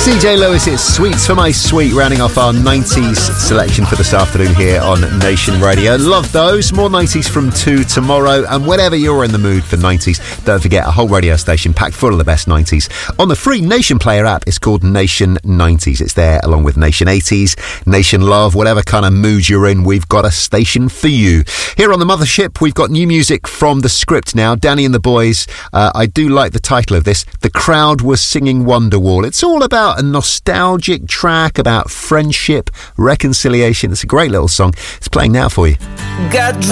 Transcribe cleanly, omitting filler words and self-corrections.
CJ Lewis, it's Sweets for My Sweet, rounding off our 90s selection for this afternoon here on Nation Radio. Love those. More 90s from 2 tomorrow. And whenever you're in the mood for 90s, don't forget a whole radio station packed full of the best 90s. On the free Nation Player app, it's called Nation 90s. It's there along with Nation 80s, Nation Love, whatever kind of mood you're in, we've got a station for you. Here on the Mothership, we've got new music from The Script now. Danny and the Boys. I do like the title of this. The Crowd Was Singing Wonderwall. It's all about a nostalgic track about friendship, reconciliation. It's a great little song. It's playing now for you. Got